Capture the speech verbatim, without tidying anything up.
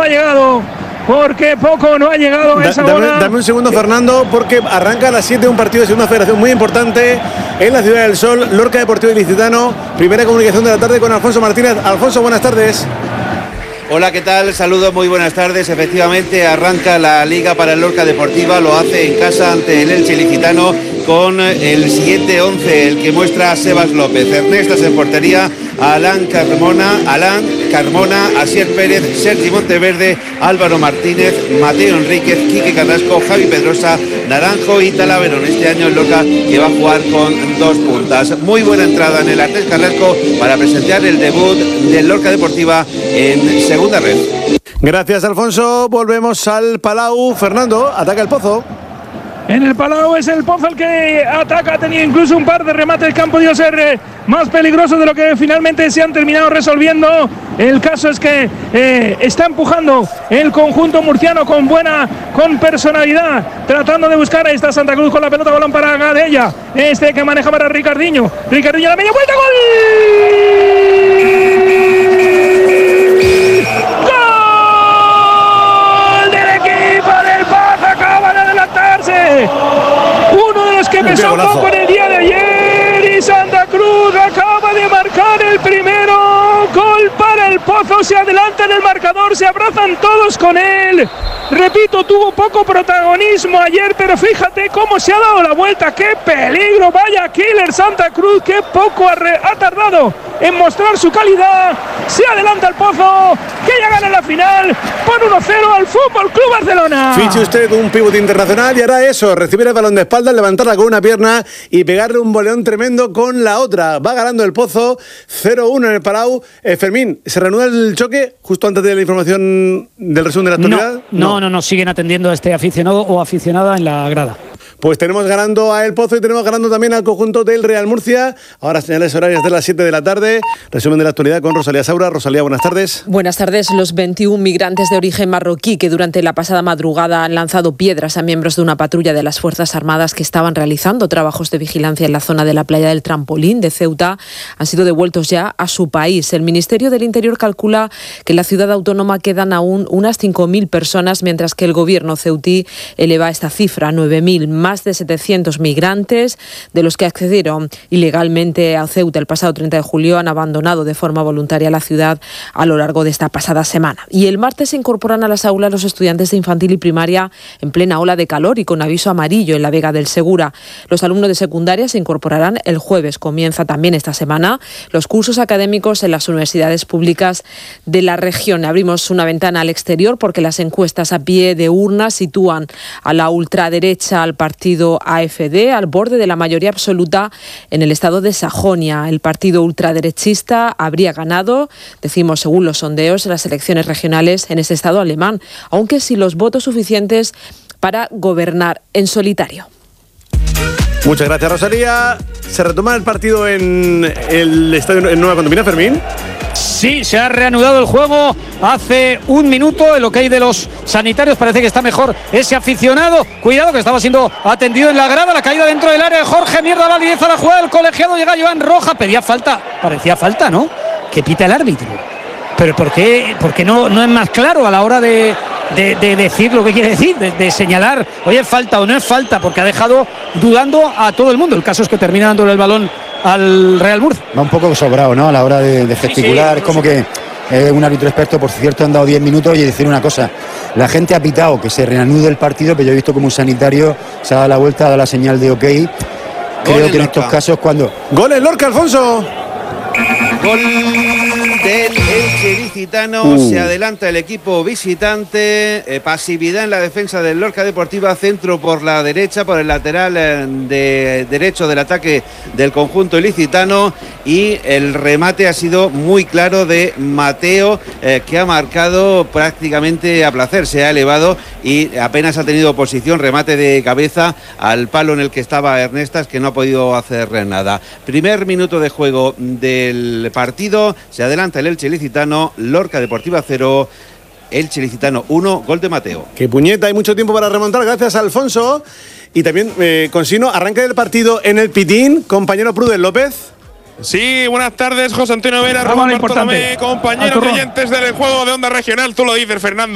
ha llegado. Porque poco no ha llegado da, esa dame, bola. Dame un segundo, Fernando, porque arranca a las siete un partido de segunda federación muy importante en la Ciudad del Sol. Lorca Deportivo Ilicitano. Primera comunicación de la tarde con Alfonso Martínez. Alfonso, buenas tardes. Hola, ¿qué tal? Saludos, muy buenas tardes. Efectivamente, arranca la Liga para el Lorca Deportiva. Lo hace en casa ante el Elche Ilicitano con el siguiente once, el que muestra Sebas López. Ernestas en portería, Alán Carmona, Alán Carmona, Asier Pérez, Sergi Monteverde, Álvaro Martínez, Mateo Enríquez, Quique Carrasco, Javi Pedrosa, Naranjo y Talaverón. Este año el Lorca que va a jugar con dos puntas. Muy buena entrada en el Artés Carrasco para presentar el debut del Lorca Deportiva en segunda red. Gracias, Alfonso. Volvemos al Palau. Fernando, ataca el Pozo. En el Palau es el Pozo el que ataca, ha tenido incluso un par de remates que han podido ser eh, más peligrosos de lo que finalmente se han terminado resolviendo. El caso es que eh, está empujando el conjunto murciano con buena, con personalidad, tratando de buscar. Ahí está Santa Cruz con la pelota, balón para Gadella, este que maneja para Ricardiño, Ricardiño a la media vuelta, ¡gol! Uno de los que pesó un poco en el día de ayer, y Santa Cruz acaba de marcar el primero. Gol para el Pozo, se adelanta en el marcador, se abrazan todos con él. Repito, tuvo poco protagonismo ayer, pero fíjate cómo se ha dado la vuelta. ¡Qué peligro! Vaya killer Santa Cruz, qué poco ha, re- ha tardado en mostrar su calidad. Se adelanta el Pozo, que ya gana la final. Pone uno cero al Fútbol Club Barcelona. Fiche usted un pivote internacional y hará eso: recibir el balón de espaldas, levantarla con una pierna y pegarle un boleón tremendo con la otra. Va ganando el Pozo cero uno en el Palau. Eh, Fermín, ¿se reanuda el choque justo antes de la información del resumen de la actualidad? No, no, no, no, siguen atendiendo a este aficionado o aficionada en la grada. Pues tenemos ganando a El Pozo y tenemos ganando también al conjunto del Real Murcia. Ahora señales horarias de las siete de la tarde. Resumen de la actualidad con Rosalía Saura. Rosalía, buenas tardes. Buenas tardes. Los veintiún migrantes de origen marroquí que durante la pasada madrugada han lanzado piedras a miembros de una patrulla de las Fuerzas Armadas que estaban realizando trabajos de vigilancia en la zona de la playa del Trampolín de Ceuta han sido devueltos ya a su país. El Ministerio del Interior calcula que en la ciudad autónoma quedan aún unas cinco mil personas, mientras que el gobierno ceutí eleva esta cifra a nueve mil. Más de setecientos migrantes, de los que accedieron ilegalmente a Ceuta el pasado treinta de julio, han abandonado de forma voluntaria la ciudad a lo largo de esta pasada semana. Y el martes se incorporan a las aulas los estudiantes de infantil y primaria en plena ola de calor y con aviso amarillo en la Vega del Segura. Los alumnos de secundaria se incorporarán el jueves. Comienza también esta semana los cursos académicos en las universidades públicas de la región. Abrimos una ventana al exterior porque las encuestas a pie de urna sitúan a la ultraderecha, al partido A F D, al borde de la mayoría absoluta en el estado de Sajonia. El partido ultraderechista habría ganado, decimos según los sondeos, las elecciones regionales en ese estado alemán, aunque sin los votos suficientes para gobernar en solitario. Muchas gracias, Rosalía. ¿Se retoma el partido en el estadio en Nueva Condomina, Fermín? Sí, se ha reanudado el juego hace un minuto. El ok de los sanitarios parece que está mejor ese aficionado. Cuidado, que estaba siendo atendido en la grada. La caída dentro del área de Jorge Mierda, la lieza la jugada del colegiado. Llega Joan Roja, pedía falta, parecía falta, ¿no? Que pita el árbitro. Pero ¿por qué, por qué no, no es más claro a la hora de, de, de decir lo que quiere decir? De, de señalar, oye, es falta o no es falta, porque ha dejado dudando a todo el mundo. El caso es que termina dándole el balón al Real Murcia. Va un poco sobrado, ¿no? A la hora de, de gesticular. Sí, sí, como que eh, un árbitro experto, por cierto, han dado diez minutos. Y decir una cosa, la gente ha pitado que se reanude el partido, pero yo he visto como un sanitario se ha dado la vuelta, ha dado la señal de ok. Creo que en estos casos cuando... ¡Gol en Lorca, Alfonso! Gol del Elche Ilicitano, uh. se adelanta el equipo visitante, eh, pasividad en la defensa del Lorca Deportiva, centro por la derecha, por el lateral eh, de derecho del ataque del conjunto ilicitano, y el remate ha sido muy claro de Mateo, eh, que ha marcado prácticamente a placer, se ha elevado y apenas ha tenido posición, remate de cabeza al palo en el que estaba Ernestas, que no ha podido hacer nada. Primer minuto de juego del partido, se adelanta el Elche Ilicitano, Lorca Deportiva cero, Elche Ilicitano uno, gol de Mateo. Qué puñeta, hay mucho tiempo para remontar, gracias Alfonso. Y también, eh, Consino, arranca el partido en el Pitín, compañero Prudel López. Sí, buenas tardes, José Antonio Vera, Román Bartolomé, compañeros oyentes del juego de Onda Regional, tú lo dices, Fernando.